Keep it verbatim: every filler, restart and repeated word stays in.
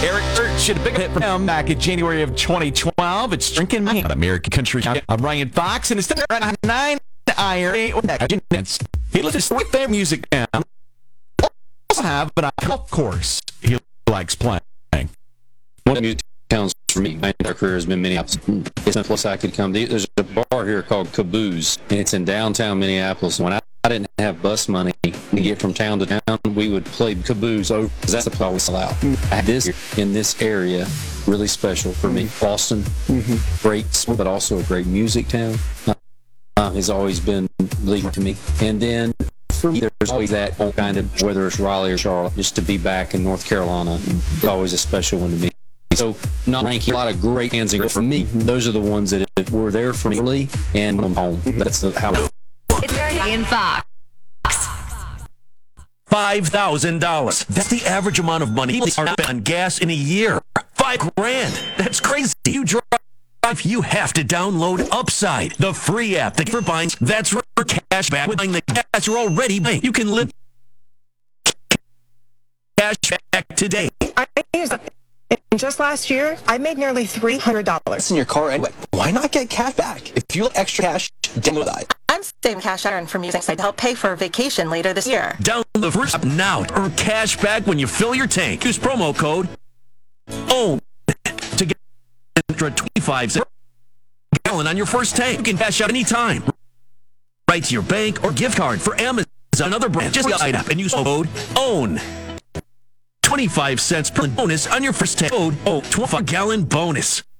Eric Church had a big hit from him back in January of twenty twelve. It's Drinking Me, American Country. I'm Ryan Fox, and it's nine iron. He lets his their music down. Also have, but of course, he likes playing. One of the music towns for me, my entire career has been Minneapolis. It's a place I could come to. There's a bar here called Caboose, and it's in downtown Minneapolis. When I, I didn't have bus money to get from town to town, we would play Caboose over, because that's the place I was allowed. I had this in this area, really special for me. Boston, mm-hmm. great, but also a great music town, uh, has always been leading to me. And then for me, there's always that kind of, whether it's Raleigh or Charlotte, just to be back in North Carolina, it's always a special one to me. So, not ranking a lot of great hands in for me. Those are the ones that were there for me early and I'm home. That's the, how. It's Ryan Fox. Five thousand dollars. That's the average amount of money people spend on gas in a year. Five grand. That's crazy. You drive. You have to download Upside, the free app that for buying. That's for cash back with buying the gas you're already buying. You can live cash back today. I use it. And just last year, I made nearly three hundred dollars. In your car anyway. Why not get cash back? If you want extra cash, download that. I'm saving cash I earned from using Side to help pay for a vacation later this year. Download the first app now. Earn cash back when you fill your tank. Use promo code OWN to get twenty-five cents per gallon on your first tank. You can cash out anytime. Right to your bank or gift card for Amazon and other brands. Just sign up and use code OWN. twenty-five cents per bonus on your first tank. Code O, twenty-five gallon bonus.